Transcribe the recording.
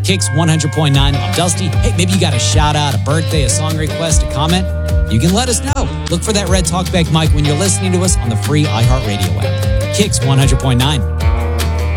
Kicks 100.9. I'm Dusty. Hey, maybe you got a shout out, a birthday, a song request, a comment. You can let us know. Look for that red talkback mic when you're listening to us on the free iHeartRadio app. Kicks 100.9.